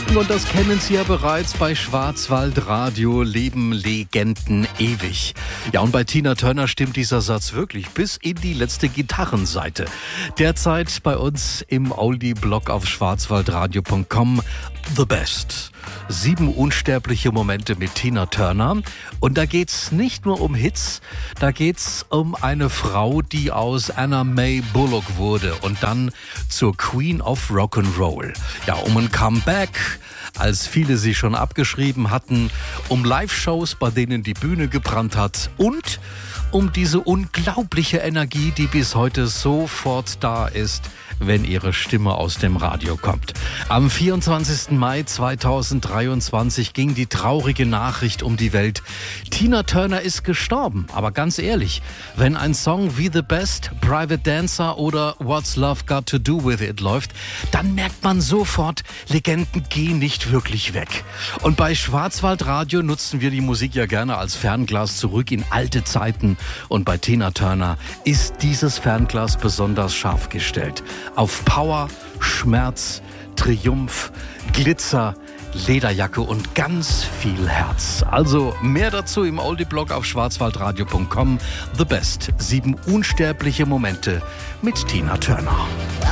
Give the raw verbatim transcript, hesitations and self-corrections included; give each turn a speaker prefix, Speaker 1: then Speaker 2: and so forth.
Speaker 1: Und das kennen Sie ja bereits bei Schwarzwaldradio, leben Legenden ewig. Ja, und bei Tina Turner stimmt dieser Satz wirklich bis in die letzte Gitarrenseite. Derzeit bei uns im Oldie-Blog auf schwarzwaldradio punkt com The Best. Sieben unsterbliche Momente mit Tina Turner. Und da geht's nicht nur um Hits, da geht's um eine Frau, die aus Anna Mae Bullock wurde und dann zur Queen of Rock'n'Roll. Ja, um ein Comeback, als viele sie schon abgeschrieben hatten, um Live-Shows, bei denen die Bühne gebrannt hat und um diese unglaubliche Energie, die bis heute sofort da ist, wenn ihre Stimme aus dem Radio kommt. Am vierundzwanzigsten Mai zweitausenddreiundzwanzig ging die traurige Nachricht um die Welt. Tina Turner ist gestorben. Aber ganz ehrlich, wenn ein Song wie The Best, Private Dancer oder What's Love Got to Do With It läuft, dann merkt man sofort, Legenden gehen nicht wirklich weg. Und bei Schwarzwaldradio nutzen wir die Musik ja gerne als Fernglas zurück in alte Zeiten. Und bei Tina Turner ist dieses Fernglas besonders scharf gestellt. Auf Power, Schmerz, Triumph, Glitzer, Lederjacke und ganz viel Herz. Also mehr dazu im Oldie-Blog auf schwarzwaldradio punkt com. The Best. Sieben unsterbliche Momente mit Tina Turner.